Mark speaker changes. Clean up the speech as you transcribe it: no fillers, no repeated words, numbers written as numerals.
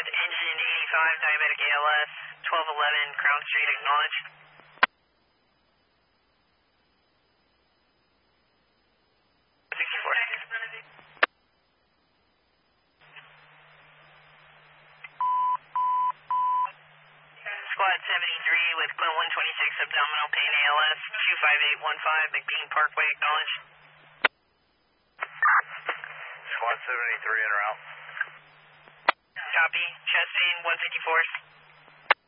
Speaker 1: engine 85, diabetic ALS, 1211 Crown Street, acknowledged. Squad 73 with Clint 126, abdominal pain ALS, 25815 McBean Parkway, acknowledged.
Speaker 2: Squad 73 in or out.
Speaker 1: Copy, chest pain 154.